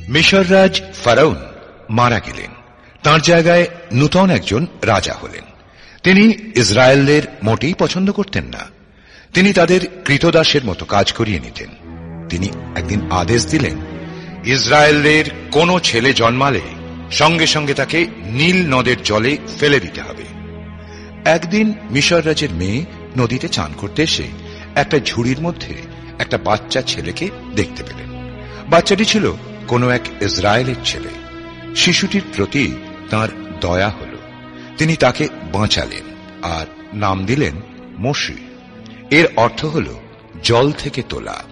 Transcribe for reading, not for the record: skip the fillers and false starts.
মিশররাজ ফারাউন মারা গেলেন। তাঁর জায়গায় নূতন একজন রাজা হলেন। তিনি ইসরায়েলদের মোটেই পছন্দ করতেন না। তিনি তাদের কৃতদাসের মতো কাজ করিয়ে নিতেন। তিনি একদিন আদেশ দিলেন, ইসরায়েলদের কোন ছেলে জন্মালে সঙ্গে সঙ্গে তাকে নীল নদের জলে ফেলে দিতে হবে। একদিন মিশর রাজের মেয়ে নদীতে চান করতে এসে একটা ঝুড়ির মধ্যে একটা বাচ্চা ছেলেকে দেখতে পেলেন। বাচ্চাটি ছিল কোন এক ইসরায়েলের ছেলে। শিশুটির প্রতি তাঁর দয়া হল। তিনি তাকে বাঁচালেন আর নাম দিলেন মোশে। এর অর্থ হল জল থেকে তোলা।